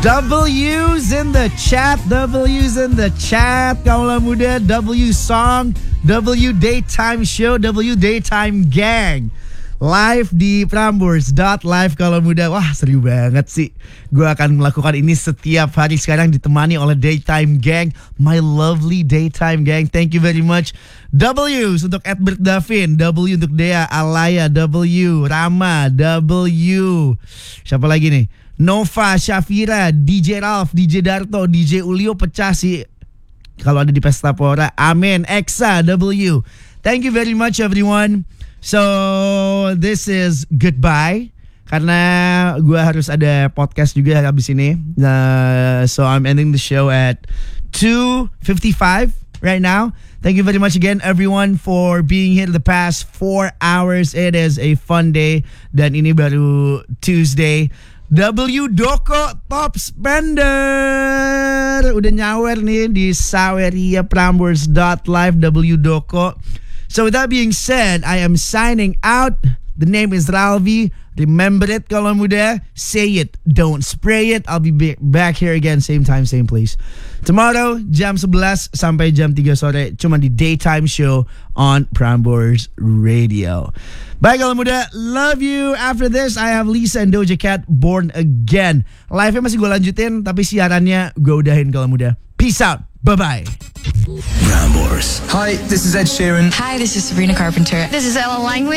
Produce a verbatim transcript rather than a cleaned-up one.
W's in the chat, W's in the chat. Kaulah muda, W song, W daytime show, W daytime gang. Live di Prambors dot live Kaulah muda. Wah, seru banget sih. Gue akan melakukan ini setiap hari sekarang ditemani oleh Daytime Gang. My lovely Daytime Gang. Thank you very much. W untuk Edbert Davin, W untuk Dea, Alaya, W, Rama, W. Siapa lagi nih? Nova, Syafira, D J Ralph, D J Darto, D J Ulio pecah sih kalau ada di Pesta Pora. Amin. Exa, W. Thank you very much everyone. So this is goodbye karena gue harus ada podcast juga habis ini. Uh, so I'm ending the show at two fifty-five right now. Thank you very much again everyone for being here the past four hours. It is a fun day dan ini baru Tuesday. W Doko top spender udah nyawer nih di Saweria Prambors dot live W Doko. So with that being said, I am signing out. The name is Ralvi. Remember it, Kaulah muda. Say it, don't spray it. I'll be back here again, same time, same place. Tomorrow, jam sebelas sampai jam tiga sore, cuma di Daytime Show on Prambors Radio. Bye, Kaulah muda. Love you. After this, I have Lisa and Doja Cat, Born Again. Live-nya masih gue lanjutin, tapi siarannya gue udahin, Kaulah muda. Peace out. Bye-bye. Prambors. Hi, this is Ed Sheeran. Hi, this is Sabrina Carpenter. This is Ella Langley.